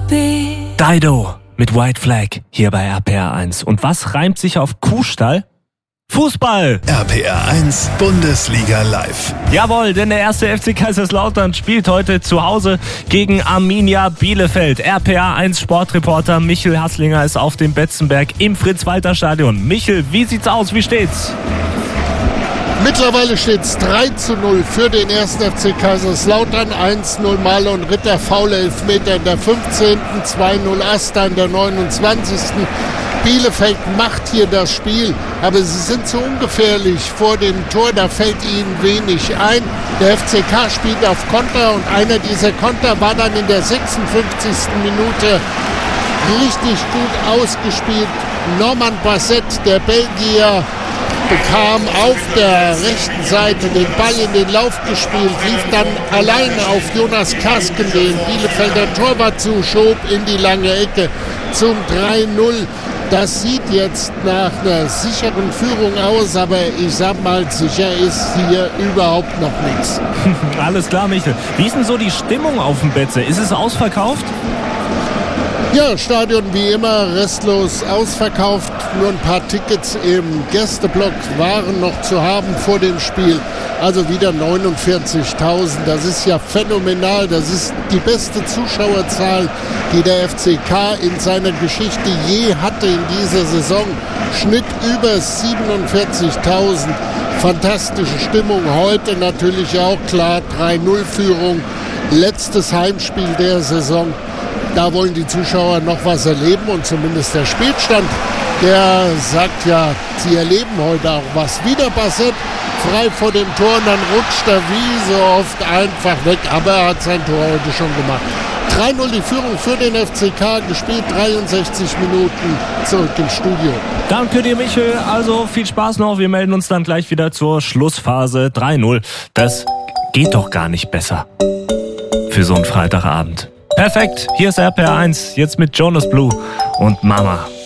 Dido mit White Flag hier bei RPR 1. Und was reimt sich auf Kuhstall? Fußball! RPR 1 Bundesliga live. Jawohl, denn der erste FC Kaiserslautern spielt heute zu Hause gegen Arminia Bielefeld. RPR 1 Sportreporter Michel Hasslinger ist auf dem Betzenberg im Fritz-Walter-Stadion. Michel, wie sieht's aus? Wie steht's? Mittlerweile steht es 3:0 für den 1. FC Kaiserslautern. 1:0 Mahle und Ritter, faule Elfmeter in der 15., 2:0 Asta in der 29. Bielefeld macht hier das Spiel, aber sie sind zu ungefährlich vor dem Tor, da fällt ihnen wenig ein. Der FCK spielt auf Konter und einer dieser Konter war dann in der 56. Minute richtig gut ausgespielt. Norman Basset, der Belgier, bekam auf der rechten Seite den Ball in den Lauf gespielt, lief dann allein auf Jonas Kasken, den Bielefelder Torwart zu, schob in die lange Ecke zum 3:0. Das sieht jetzt nach einer sicheren Führung aus, aber ich sag mal, sicher ist hier überhaupt noch nichts. Alles klar, Michel. Wie ist denn so die Stimmung auf dem Betze? Ist es ausverkauft? Ja, Stadion wie immer restlos ausverkauft. Nur ein paar Tickets im Gästeblock waren noch zu haben vor dem Spiel. Also wieder 49.000. Das ist ja phänomenal. Das ist die beste Zuschauerzahl, die der FCK in seiner Geschichte je hatte in dieser Saison. Schnitt über 47.000. Fantastische Stimmung. Heute natürlich auch klar 3:0-Führung. Letztes Heimspiel der Saison. Da wollen die Zuschauer noch was erleben und zumindest der Spielstand, der sagt ja, sie erleben heute auch was. Wieder Basset frei vor dem Tor und dann rutscht er wie so oft einfach weg, aber er hat sein Tor heute schon gemacht. 3:0 die Führung für den FCK, gespielt 63 Minuten, zurück ins Studio. Danke dir, Michel. Also viel Spaß noch. Wir melden uns dann gleich wieder zur Schlussphase. 3:0. Das geht doch gar nicht besser für so einen Freitagabend. Perfekt, hier ist RPR 1, jetzt mit Jonas Blue und Mama.